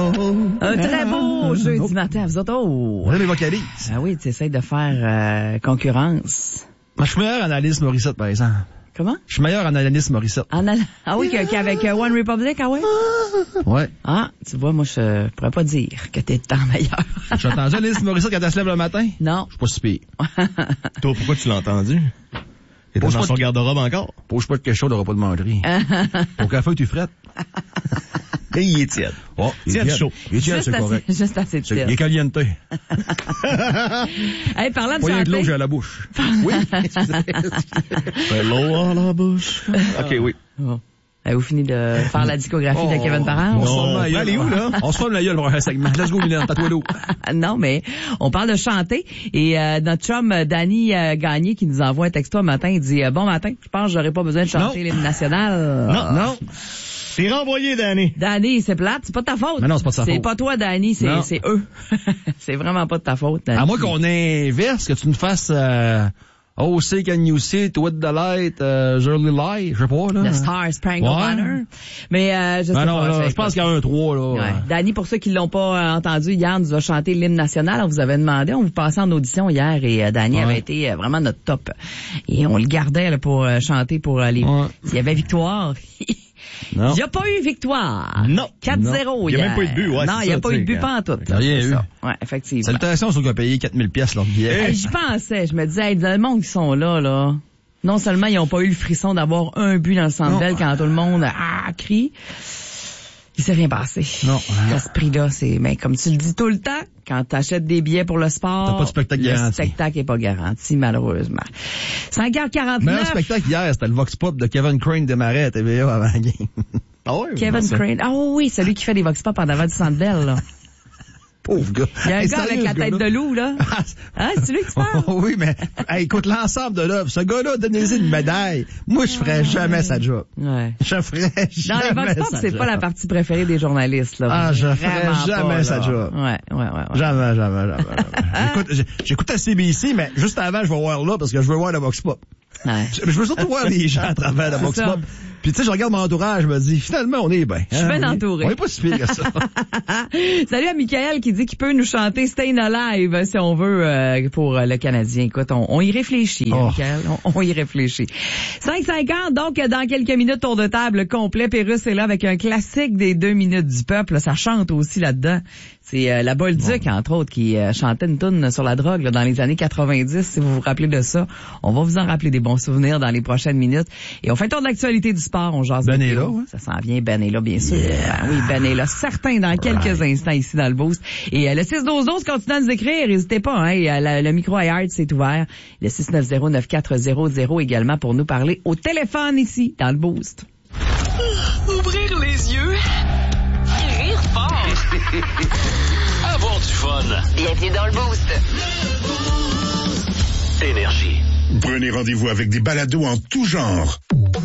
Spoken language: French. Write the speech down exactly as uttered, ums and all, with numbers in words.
Un très beau jeudi matin à vous autres. Oh. On a les vocalises. Ah oui, tu essaies de faire euh, concurrence. Moi, je suis meilleur en Alanis Morissette, par exemple. Comment? Je suis meilleur en Alanis Morissette. En al... Ah oui, qu'avec uh, One Republic, ah ouais? Ouais. Ah, tu vois, moi, je pourrais pas dire que t'es tant meilleur. J'ai entendu Alanis Morissette quand elle se lève le matin? Non. Je suis pas si pire. Toi, pourquoi tu l'as entendu? Il était dans son garde-robe encore? Pose pas de question, t'auras pas de mangerie. Au café, tu frettes. Et il est tiède. Oh, il est tiède chaud. Il est tiède, juste c'est correct. Assez, juste assez de tiède. Il est caliente. Hey, parlant de pas chanter. de l'eau, j'ai à la bouche. Oui. L'eau à la bouche. OK, oui. Oh. Avez-vous fini de faire la discographie oh, de Kevin Parent? On se forme la gueule. Elle est où, là? On se forme la gueule pour un segment. Let's go, Mylène, tatouez l'eau. Non, mais on parle de chanter. Et euh, notre chum Danny euh, Gagné qui nous envoie un texto un matin, il dit euh, « Bon matin, je pense que j'aurais pas besoin de chanter l'hymne national. » Non, non. C'est renvoyé, Danny. Danny, c'est plate, c'est pas de ta faute. Mais non, c'est pas de sa faute. C'est pas toi, Danny, c'est, c'est eux. C'est vraiment pas de ta faute, Danny. À moins qu'on inverse, que tu nous fasses... Euh... Oh, say can you see it with the light, uh, early light, je sais pas, là. The Star Spangled Banner. Mais, euh, je sais ben non, pas. là, je pense qu'il y a un trois, là. Ouais. Danny, pour ceux qui l'ont pas euh, entendu, hier, nous a chanté l'hymne national. On vous avait demandé, on vous passait en audition hier et euh, Danny ouais. avait été euh, vraiment notre top. Et on le gardait, là, pour euh, chanter pour euh, les... Ouais. S'il y avait victoire... Non. Il n'y a pas eu victoire. Non. quatre zéro. Il n'y a même pas eu de but, ouais. Non, il n'y a pas eu de but pas en tout. Il n'y a rien eu. Ouais, effectivement. Salutations à ceux qui ont payé quatre mille pièces leur billet. Hey, j'y pensais. Je me disais, hey, le monde qui sont là, là. Non seulement ils n'ont pas eu le frisson d'avoir un but dans le Centre Bell quand tout le monde ah, crie. Il s'est rien passé. Non. Ce prix-là, c'est, mais comme tu le dis tout le temps, quand tu achètes des billets pour le sport, t'as pas de spectacle le garanti. spectacle est pas garanti, malheureusement. cinq heures quarante-neuf. Mais le spectacle hier, c'était le Vox Pop de Kevin Crane démarrait à T V A avant la game. Ah oui, Kevin Crane. Ah oh, oui, celui qui fait des Vox Pop en avant du Centre Bell, là. Pauvre gars. Il y a un hey, gars avec la tête de loup, là. Hein, c'est lui qui parle? Oh, oui, mais hey, écoute, l'ensemble de l'œuvre, ce gars-là, donnez-lui une médaille. Moi, je ferais jamais sa job. Ouais. Je ferais jamais Dans les Vox Pop, c'est job. pas la partie préférée des journalistes, là. Ah, je ferais jamais pas, sa job. Ouais, ouais, ouais. ouais. Jamais, jamais, jamais. jamais. J'écoute, j'écoute à C B C, mais juste avant, je vais voir là parce que je veux voir le Vox Pop. Ouais. Je, je veux surtout voir les gens à travers le Vox Pop. Puis tu sais, je regarde mon entourage, je me dis, finalement, on est bien. Je suis hein, bien entouré. On est pas si pire que ça. Salut à Michael qui dit qu'il peut nous chanter Stayin' Alive si on veut euh, pour euh, le Canadien. Écoute, on, on y réfléchit, oh. Michael. On, on y réfléchit. cinq cinquante, donc dans quelques minutes, tour de table complet. Pérus est là avec un classique des deux minutes du peuple. Ça chante aussi là-dedans. C'est euh, la Bolduc, bon. entre autres, qui euh, chantait une toune sur la drogue là, dans les années quatre-vingt-dix. Si vous vous rappelez de ça, on va vous en rappeler des bons souvenirs dans les prochaines minutes. Et on fait le tour de l'actualité du sport. On jase Ben est là, ouais. Ça s'en vient, Ben est là, bien sûr. Yeah. Ben oui, Ben est là, certain, dans quelques right. instants ici dans le Boost. Et euh, le six douze douze, continuez à nous écrire, n'hésitez pas, hein. Et, euh, la, le micro iHeart, c'est ouvert. Le six neuf zéro neuf quatre zéro zéro également pour nous parler au téléphone ici, dans le Boost. Ouvrir les yeux et rire fort. Avoir du fun. Bienvenue dans le Boost. Énergie. Prenez rendez-vous avec des balados en tout genre.